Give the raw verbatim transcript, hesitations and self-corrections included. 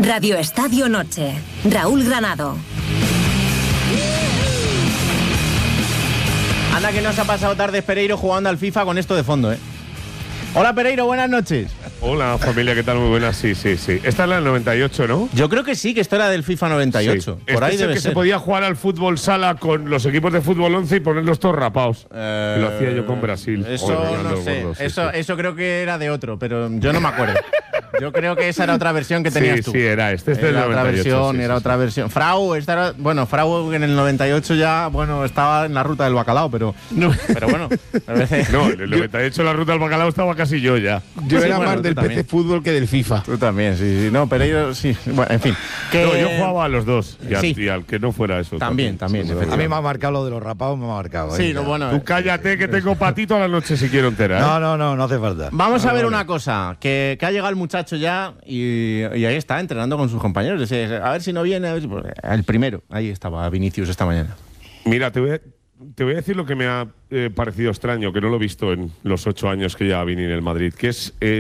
Radio Estadio Noche. Raúl Granado. Anda que nos ha pasado tarde Pereiro jugando al FIFA con esto de fondo, ¿eh? Hola Pereiro, buenas noches. Hola familia, ¿qué tal? Muy buenas, sí, sí, sí. Esta es la noventa y ocho, ¿no? Yo creo que sí, que esto era del FIFA noventa y ocho. Sí. Por este ahí es debe el que ser. se podía jugar al fútbol sala con los equipos de fútbol once y ponerlos todos rapados. Eh, Lo hacía yo con Brasil. Eso Joder, no los sé. gordos, sí, eso, sí. eso creo que era de otro, pero yo no me acuerdo. Yo creo que esa era otra versión que tenías sí, tú. Sí, era este. Este era es del otra noventa y ocho, versión, sí, era sí, otra sí. versión. Frau, esta era, bueno, Frau en el noventa y ocho ya, bueno, estaba en la ruta del bacalao, pero, no. pero bueno, a veces. No, en el noventa y ocho la ruta del bacalao estaba casi yo ya. Yo Sí, era bueno, más del tú P C también. Fútbol que del FIFA. Tú también, sí, sí. No, Pereiro, sí. Bueno, en fin. Que, No, yo jugaba a los dos. Y al, Sí. y al que no fuera eso. También, también, Sí, efectivamente. A mí me ha marcado lo de los rapados, me ha marcado. Sí, ¿eh? no, bueno. Tú cállate que tengo patito a la noche si quiero entera, ¿eh? No, no, no, no hace falta. Vamos a Vale, ver vale. una cosa, que, que ha llegado el muchacho ya y, y ahí está, entrenando con sus compañeros. Dice, a ver si no viene, a ver si- pues, el primero, ahí estaba Vinicius esta mañana. Mira, te voy a, te voy a decir lo que me ha eh, parecido extraño, que no lo he visto en los ocho años que ya vine en el Madrid, que es… eh,